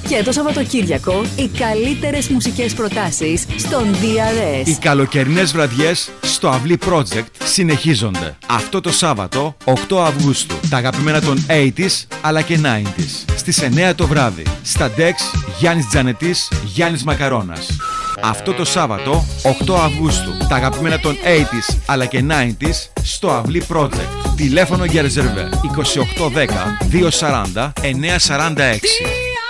Και το Σαββατοκύριακο οι καλύτερες μουσικές προτάσεις στον DRS. Οι καλοκαιρινές βραδιές στο Αυλή Project συνεχίζονται. Αυτό το Σάββατο 8 Αυγούστου. Τα αγαπημένα των 80s αλλά και 90s. Στις 9 το βράδυ. Στα Dex Γιάννης Τζανετής, Γιάννης Μακαρώνας. Αυτό το Σάββατο 8 Αυγούστου. Τα αγαπημένα των 80s αλλά και 90s στο Αυλή Project. Τηλέφωνο για ρεζερβέ 2810 240 946.